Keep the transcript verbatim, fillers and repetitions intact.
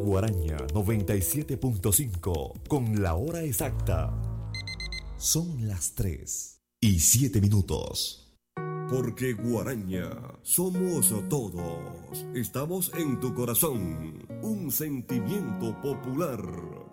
Guaraña noventa y siete punto cinco con la hora exacta. Son las tres y siete minutos. Porque Guaraña somos todos. Estamos en tu corazón. Un sentimiento popular.